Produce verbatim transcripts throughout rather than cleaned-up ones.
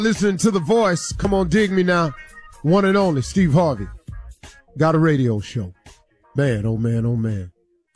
Listening to The Voice. Come on, dig me now. One and only Steve Harvey. Got a radio show. Man, oh man, oh man.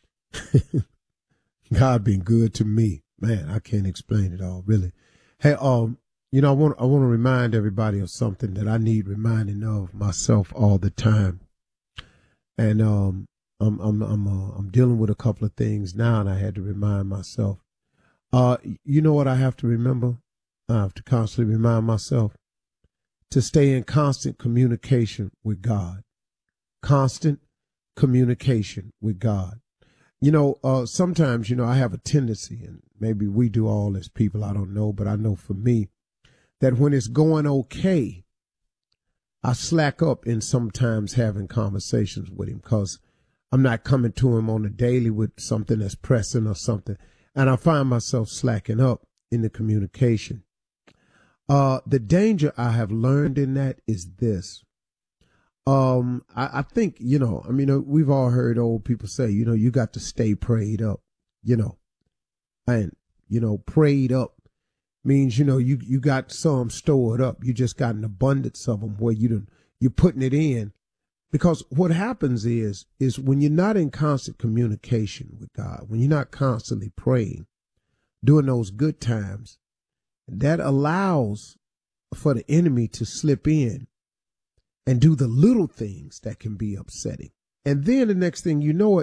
God been good to me. Man, I can't explain it all, really. Hey, um, you know, I want I want to remind everybody of something that I need reminding of myself all the time. And um, I'm I'm I'm uh, I'm dealing with a couple of things now, and I had to remind myself. Uh, you know what I have to remember? I have to constantly remind myself to stay in constant communication with God. Constant communication with God. You know, uh, sometimes, you know, I have a tendency, and maybe we do all as people, I don't know, but I know for me, that when it's going okay, I slack up in sometimes having conversations with him because I'm not coming to him on a daily with something that's pressing or something. And I find myself slacking up in the communication. Uh, the danger I have learned in that is this. Um, I, I think, you know, I mean, uh, we've all heard old people say, you know, you got to stay prayed up, you know, and, you know, prayed up means, you know, you, you got some stored up. You just got an abundance of them where you done, you're putting it in. Because what happens is, is when you're not in constant communication with God, when you're not constantly praying, during those good times, that allows for the enemy to slip in and do the little things that can be upsetting. And then the next thing you know it,